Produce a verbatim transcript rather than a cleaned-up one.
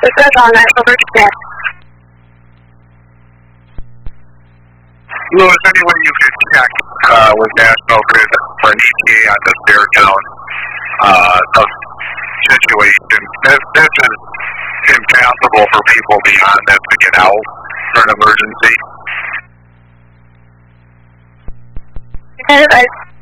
It says on National Bridge. Louis, any way you could check uh, with National Grid for an E T A on this bear down uh, situation? This, this is impassable for people beyond this to get out for an emergency. Okay, I